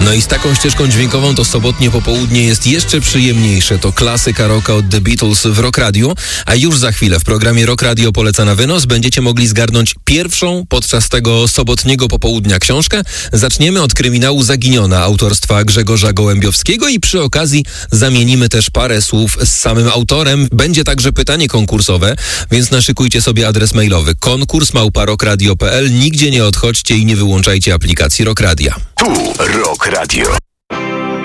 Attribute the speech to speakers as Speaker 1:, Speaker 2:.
Speaker 1: No i z taką ścieżką dźwiękową to sobotnie popołudnie jest jeszcze przyjemniejsze. To klasyka rocka od The Beatles w Rock Radio, a już za chwilę w programie Rock Radio Poleca na wynos będziecie mogli zgarnąć pierwszą podczas tego sobotniego popołudnia książkę. Zaczniemy od kryminału Zaginiona autorstwa Grzegorza Gołębiowskiego i przy okazji zamienimy też parę słów z samym autorem. Będzie także pytanie konkursowe, więc naszykujcie sobie adres mailowy konkurs@rockradio.pl. Nigdzie nie odchodźcie i nie wyłączajcie aplikacji Rock Radia.
Speaker 2: Tu Rock Radio.